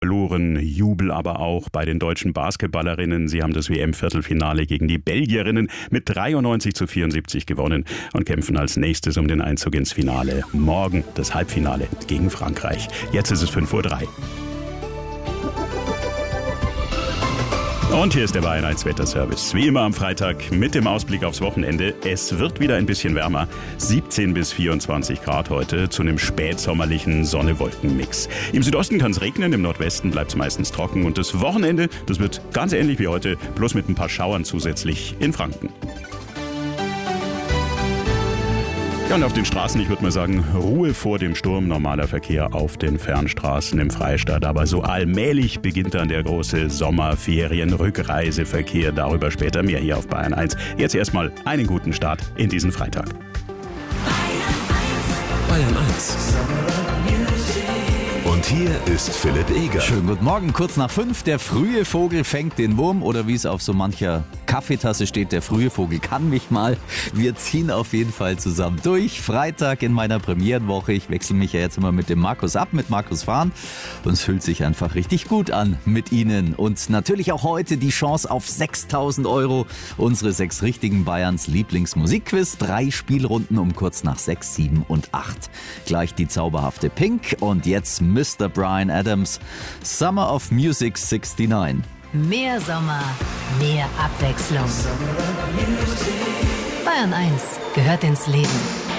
Verloren, Jubel aber auch bei den deutschen Basketballerinnen. Sie haben das WM-Viertelfinale gegen die Belgierinnen mit 93:74 gewonnen und kämpfen als nächstes um den Einzug ins Finale. Morgen das Halbfinale gegen Frankreich. Jetzt ist es 5:03 Uhr. Und hier ist der Bayern 1 Wetterservice. Wie immer am Freitag mit dem Ausblick aufs Wochenende. Es wird wieder ein bisschen wärmer. 17 bis 24 Grad heute zu einem spätsommerlichen Sonne-Wolken-Mix. Im Südosten kann es regnen, im Nordwesten bleibt es meistens trocken. Und das Wochenende, das wird ganz ähnlich wie heute, bloß mit ein paar Schauern zusätzlich in Franken. Ja, und auf den Straßen, ich würde mal sagen, Ruhe vor dem Sturm, normaler Verkehr auf den Fernstraßen im Freistaat. Aber so allmählich beginnt dann der große Sommerferien-Rückreiseverkehr. Darüber später mehr hier auf Bayern 1. Jetzt erstmal einen guten Start in diesen Freitag. Bayern 1. Und hier ist Philipp Eger. Schönen guten Morgen, kurz nach 5. Der frühe Vogel fängt den Wurm oder wie es auf so mancher Kaffeetasse steht, der frühe Vogel kann mich mal. Wir ziehen auf jeden Fall zusammen durch. Freitag in meiner Premierenwoche. Ich wechsle mich ja jetzt immer mit dem Markus ab, mit Markus Fahren. Und es fühlt sich einfach richtig gut an mit Ihnen. Und natürlich auch heute die Chance auf 6.000 €. Unsere 6 richtigen Bayerns Lieblingsmusikquiz. 3 Spielrunden um kurz nach 6, 7 und 8. Gleich die zauberhafte Pink. Und jetzt Mr. Bryan Adams, Summer of Music 69. Mehr Sommer, mehr Abwechslung. Bayern 1 gehört ins Leben.